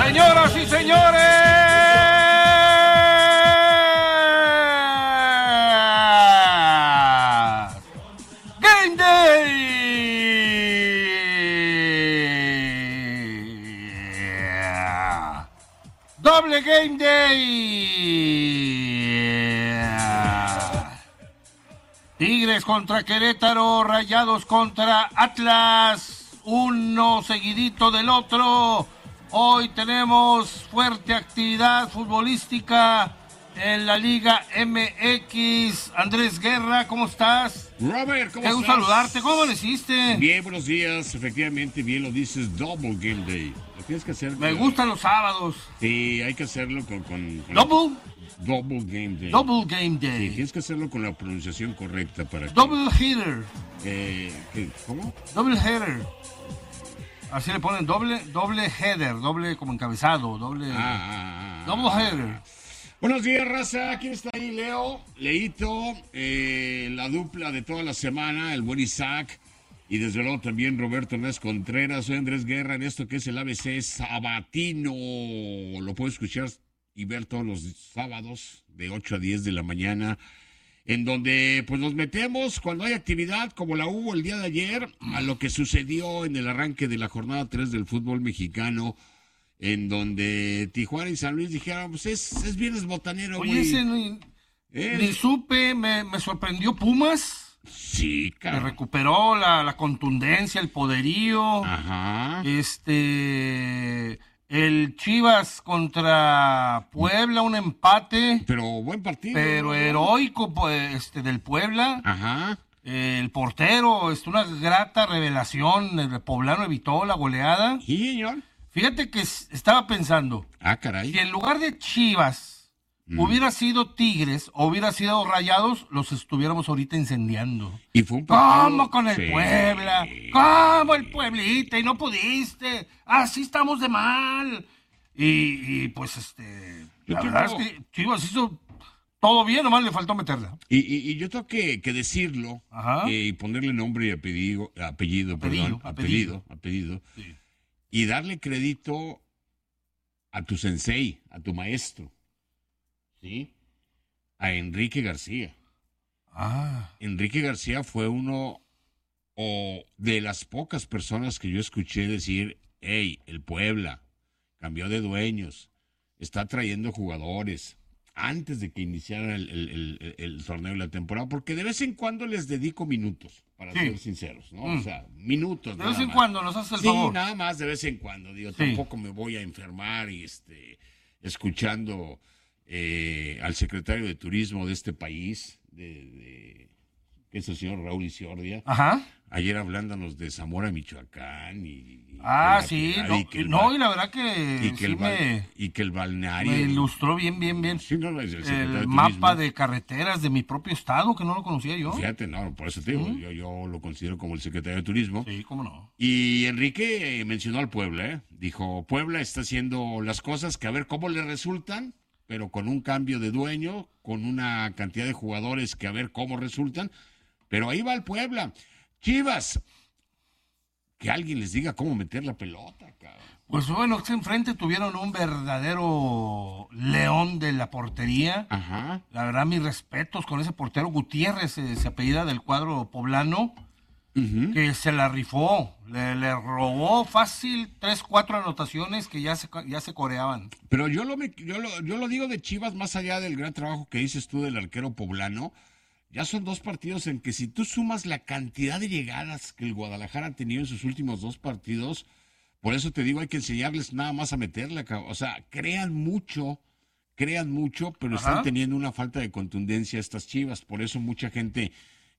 Señoras y señores, Game Day. Doble Game Day. Tigres contra Querétaro, Rayados contra Atlas, uno seguidito del otro. Hoy tenemos fuerte actividad futbolística en la Liga MX. Andrés Guerra, ¿cómo estás? Robert, ¿cómo estás? Qué gusto saludarte, ¿cómo lo hiciste? Bien, buenos días, efectivamente, bien lo dices, Double Game Day. Lo tienes que hacer. Me gustan los sábados. Sí, hay que hacerlo con ¿Double? Double Game Day. Double Game Day. Sí, tienes que hacerlo con la pronunciación correcta para que... Double Header. ¿Cómo? Double Header. Así le ponen doble header, doble como encabezado, doble header. Buenos días, raza. ¿Quién está ahí? Leito, la dupla de toda la semana, el buen Isaac, y desde luego también Roberto Hernández Contreras. Soy Andrés Guerra en esto que es el ABC Sabatino. Lo puedo escuchar y ver todos los sábados de 8 a 10 de la mañana, en donde pues nos metemos cuando hay actividad como la hubo el día de ayer, a lo que sucedió en el arranque de la jornada 3 del fútbol mexicano, en donde Tijuana y San Luis dijeron, pues es viernes botanero. Oye, ese ni supe, me sorprendió Pumas. Sí, claro. Recuperó la contundencia, el poderío. Ajá. El Chivas contra Puebla, un empate. Pero buen partido. Pero heroico, pues, del Puebla. Ajá. El portero, una grata revelación. El poblano evitó la goleada. Sí, señor. Fíjate que estaba pensando. Caray. Si en lugar de Chivas hubiera sido Tigres o hubiera sido Rayados, los estuviéramos ahorita incendiando. Y fue un partido... ¿Cómo con el Puebla? ¿Cómo el Pueblita? Y no pudiste. Así estamos de mal. Y pues, la verdad es que Chivas hizo todo bien, nomás le faltó meterla. Y yo tengo que decirlo. Y ponerle nombre y apellido. Sí. Y darle crédito a tu sensei, a tu maestro. ¿Sí? A Enrique García. Enrique García fue uno de las pocas personas que yo escuché decir, hey, el Puebla cambió de dueños, está trayendo jugadores antes de que iniciara el torneo y la temporada, porque de vez en cuando les dedico minutos, para ser sinceros, ¿no? O sea, minutos. De vez en cuando nos hace el favor. Sí, nada más de vez en cuando, tampoco me voy a enfermar y escuchando al secretario de Turismo de este país, que es el señor Raúl Isiordia, ayer hablándonos de Zamora, Michoacán. Y sí, y la verdad que el balneario. Me ilustró bien. Sí, no, el mapa de carreteras de mi propio estado, que no lo conocía yo. Fíjate, no, por eso te digo, yo lo considero como el secretario de Turismo. Sí, cómo no. Y Enrique mencionó al Puebla, dijo, Puebla está haciendo las cosas que a ver cómo le resultan, pero con un cambio de dueño, con una cantidad de jugadores que a ver cómo resultan, pero ahí va el Puebla. Chivas, que alguien les diga cómo meter la pelota, cabrón. Pues bueno, enfrente tuvieron un verdadero león de la portería. La verdad, mis respetos con ese portero Gutiérrez, se apellida, del cuadro poblano, que se la rifó, le robó fácil 3-4 anotaciones que ya se coreaban. Pero yo lo digo de Chivas, más allá del gran trabajo que dices tú del arquero poblano. Ya son 2 partidos en que si tú sumas la cantidad de llegadas que el Guadalajara ha tenido en sus últimos 2 partidos, por eso te digo, hay que enseñarles nada más a meterla. O sea, crean mucho, pero están teniendo una falta de contundencia estas Chivas. Por eso mucha gente...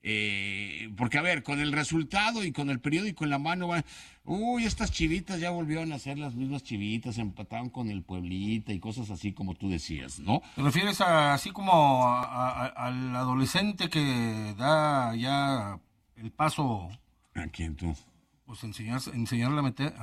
porque a ver, con el resultado y con el periódico en la mano, estas chivitas ya volvieron a ser las mismas chivitas, empataron con el Pueblita y cosas así como tú decías, ¿no? ¿Te refieres así como al adolescente que da ya el paso? ¿A quién tú? Pues enseñarle a meter.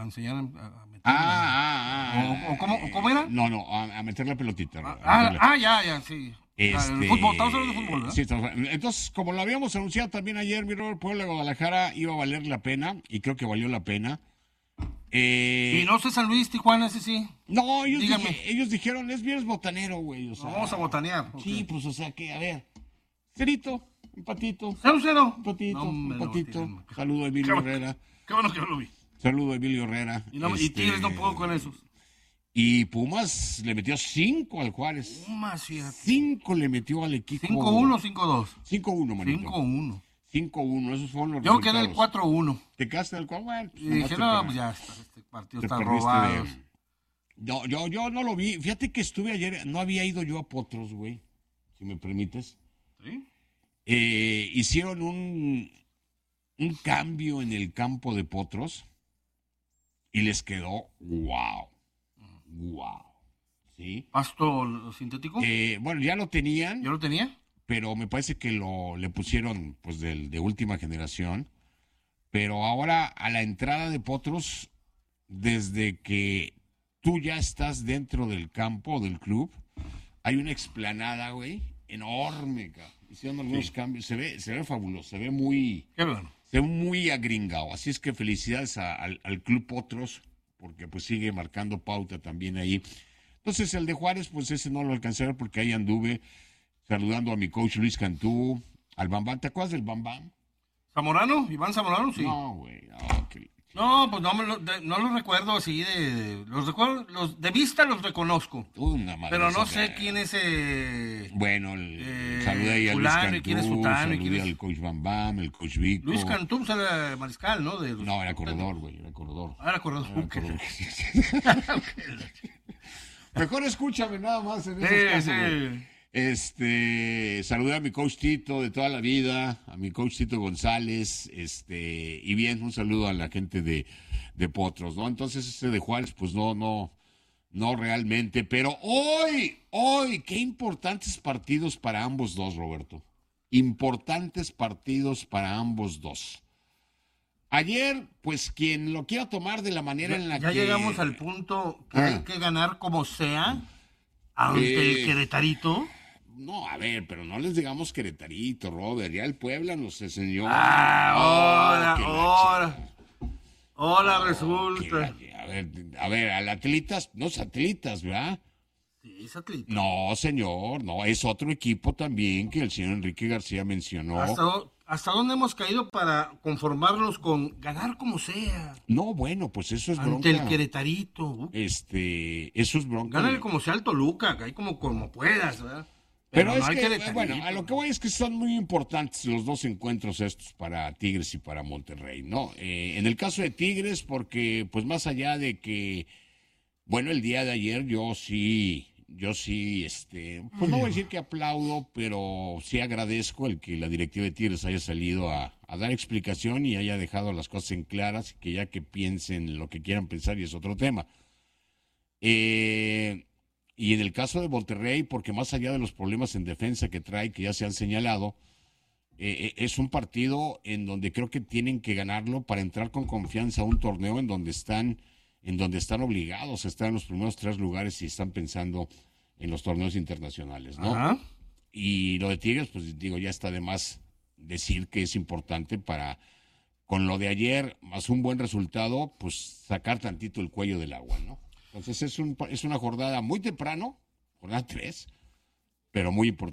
¿Cómo era? No, a meter la pelotita. Ya, sí. El fútbol, estamos hablando de fútbol, ¿verdad? Sí, entonces, como lo habíamos anunciado también ayer, mi Robert, Puebla Guadalajara iba a valer la pena, y creo que valió la pena, Y no sé San Luis, Tijuana, ese sí. No, ellos dijeron, es viernes botanero, güey. O sea, vamos a botanear. Sí, pues, o sea, que, a ver, cerito, empatito. 0-0. Empatito. Saludo a Emilio Herrera. Qué bueno que no lo vi. Saludo a Emilio Herrera. Y Tigres no puedo con esos. Y Pumas le metió 5 al Juárez. Pumas, fíjate. 5 le metió al equipo. 5-1, 5-2. 5-1, manito. 5-1. 5-1, esos fueron los Yo resultados. quedé el 4-1. ¿Te quedaste del 4? Bueno, y dije, no, pues ya está, este partido está robado. No, yo no lo vi. Fíjate que estuve ayer, no había ido yo a Potros, güey, si me permites. ¿Sí? Hicieron un cambio en el campo de Potros y les quedó wow. ¿Sí? ¿Pasto sintético? Bueno, ya lo tenían. ¿Ya lo tenía? Pero me parece que le pusieron pues de última generación. Pero ahora a la entrada de Potros, desde que tú ya estás dentro del campo del club, hay una explanada, güey, enorme, cabrón. Hicieron algunos cambios, se ve fabuloso, se ve muy agringado. Así es que felicidades al Club Potros, porque pues sigue marcando pauta también ahí. Entonces el de Juárez, pues ese no lo alcancé a ver porque ahí anduve saludando a mi coach Luis Cantú, al Bambam. ¿Te acuerdas del Bambam? ¿Zamorano? ¿Iván Zamorano? Sí. No, güey. No, pues no los recuerdo así los recuerdo, de vista los reconozco. Pero no sé quién es bueno, saludé ahí a Luis Cantú, y quién es Sutano, saludé al coach Bambam, el coach Vico. Luis Cantú era mariscal, ¿no? No, era corredor, güey, era corredor. Era corredor. Mejor escúchame nada más en esos casos, saludé a mi coach Tito de toda la vida, a mi coach Tito González, y bien, un saludo a la gente de Potros, ¿no? Entonces de Juárez, pues no realmente, pero hoy, qué importantes partidos para ambos dos, Roberto. Importantes partidos para ambos dos. Ayer, pues quien lo quiera tomar de la manera en la que... Ya llegamos al punto que hay que ganar como sea ante el Queretarito. No, a ver, pero no les digamos Queretarito, Robert. Ya el Puebla nos enseñó. Ahora resulta. A ver, al Atlitas, no es Atlitas, ¿verdad? Sí, es Atlitas. No, señor, no, es otro equipo también que el señor Enrique García mencionó. ¿Hasta dónde hemos caído para conformarnos con ganar como sea? No, bueno, pues eso es bronca. Ante el Queretarito. Eso es bronca. Gánale como sea al Toluca, que ahí como puedas, ¿verdad? Pero es que, bueno, a lo que voy es que son muy importantes los dos encuentros estos para Tigres y para Monterrey, ¿no? En el caso de Tigres, porque pues más allá de que, bueno, el día de ayer yo sí, pues no voy a decir que aplaudo, pero sí agradezco el que la directiva de Tigres haya salido a dar explicación y haya dejado las cosas en claras, que ya que piensen lo que quieran pensar y es otro tema. Y en el caso de Monterrey, porque más allá de los problemas en defensa que trae, que ya se han señalado, es un partido en donde creo que tienen que ganarlo para entrar con confianza a un torneo en donde están obligados a estar en los primeros 3 lugares y están pensando en los torneos internacionales, ¿no? Ajá. Y lo de Tigres, pues digo, ya está de más decir que es importante para, con lo de ayer, más un buen resultado, pues sacar tantito el cuello del agua, ¿no? Entonces es una jornada muy temprano, jornada 3, pero muy importante.